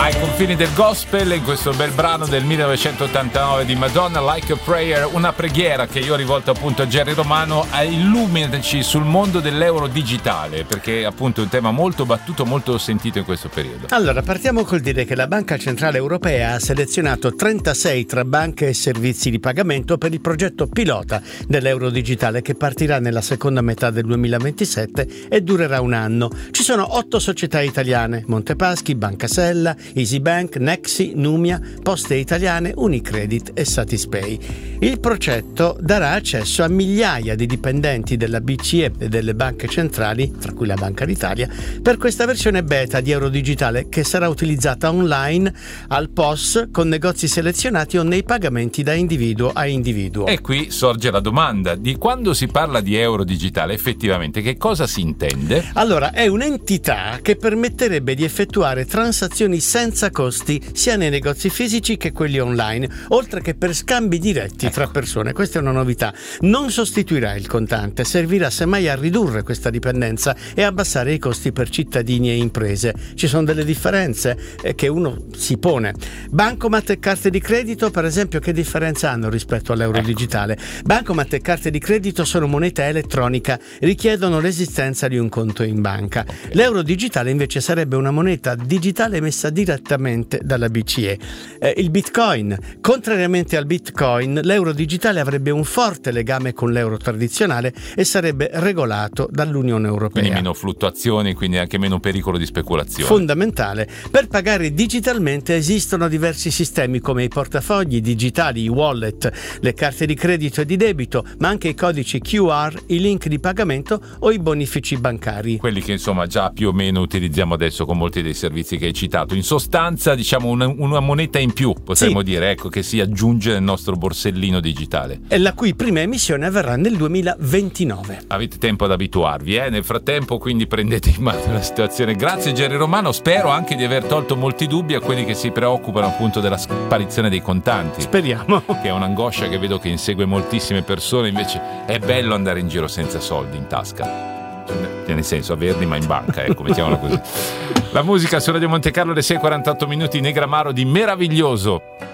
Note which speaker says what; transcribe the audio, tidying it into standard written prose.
Speaker 1: Ai confini del gospel, in questo bel brano del 1989 di Madonna, Like a Prayer, una preghiera che io ho rivolto appunto a Jerry Romano, a illuminaci sul mondo dell'euro digitale, perché appunto è un tema molto battuto, molto sentito in questo periodo.
Speaker 2: Allora, partiamo col dire che la Banca Centrale Europea ha selezionato 36 tra banche e servizi di pagamento per il progetto pilota dell'euro digitale che partirà nella seconda metà del 2027 e durerà un anno. Ci sono 8 società italiane: Montepaschi, Banca Sella, EasyBank, Nexi, Numia, Poste Italiane, Unicredit e Satispay. Il progetto darà accesso a migliaia di dipendenti della BCE e delle banche centrali, tra cui la Banca d'Italia, per questa versione beta di euro digitale che sarà utilizzata online, al POS, con negozi selezionati o nei pagamenti da individuo a individuo.
Speaker 1: E qui sorge la domanda di quando si parla di euro digitale, effettivamente che cosa si intende?
Speaker 2: Allora, è un'entità che permetterebbe di effettuare transazioni senza costi sia nei negozi fisici che quelli online, oltre che per scambi diretti tra persone. Questa è una novità. Non sostituirà il contante, servirà semmai a ridurre questa dipendenza e abbassare i costi per cittadini e imprese. Ci sono delle differenze che uno si pone. Bancomat e carte di credito, per esempio, che differenza hanno rispetto all'euro digitale? Bancomat e carte di credito sono moneta elettronica, richiedono l'esistenza di un conto in banca. L'euro digitale invece sarebbe una moneta digitale emessa direttamente dalla BCE. Il Bitcoin, contrariamente al Bitcoin, l'euro digitale avrebbe un forte legame con l'euro tradizionale e sarebbe regolato dall'Unione Europea.
Speaker 1: Quindi meno fluttuazioni, quindi anche meno pericolo di speculazione.
Speaker 2: Fondamentale. Per pagare digitalmente esistono diversi sistemi come i portafogli digitali, i wallet, le carte di credito e di debito, ma anche i codici QR, i link di pagamento o i bonifici bancari.
Speaker 1: Quelli che insomma già più o meno utilizziamo adesso con molti dei servizi che hai citato. In sostanza, diciamo, una moneta in più, potremmo dire, ecco, che si aggiunge nel nostro borsellino digitale.
Speaker 2: E la cui prima emissione avverrà nel 2029.
Speaker 1: Avete tempo ad abituarvi, nel frattempo, quindi prendete in mano la situazione. Grazie Jerry Romano, spero anche di aver tolto molti dubbi a quelli che si preoccupano appunto della sparizione dei contanti.
Speaker 2: Speriamo.
Speaker 1: Che è un'angoscia che vedo che insegue moltissime persone, invece è bello andare in giro senza soldi in tasca. Nel senso, averli ma in banca, ecco, mettiamola così. La musica su Radio Monte Carlo alle 6:48 minuti, Negramaro di Meraviglioso.